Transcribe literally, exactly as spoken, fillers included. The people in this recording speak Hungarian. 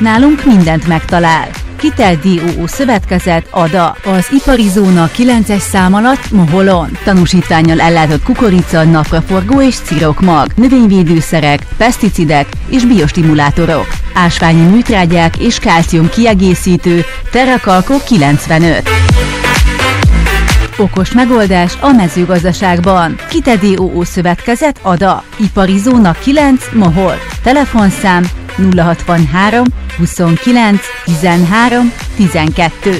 Nálunk mindent megtalál. Kitel dé o o Szövetkezet Ada. Az ipari zóna kilences szám alatt Moholon. Tanúsítvánnyal ellátott kukorica, napraforgó és cirokmag, növényvédőszerek, peszticidek és biostimulátorok. Ásványi műtrágyák és kálcium kiegészítő, Terrakalko kilencvenöt. Okos megoldás a mezőgazdaságban. Kitel dé o o Szövetkezet Ada. Ipari zóna kilenc Mohol. Telefonszám nulla hatvanhárom huszonkilenc tizenhárom tizenkettő.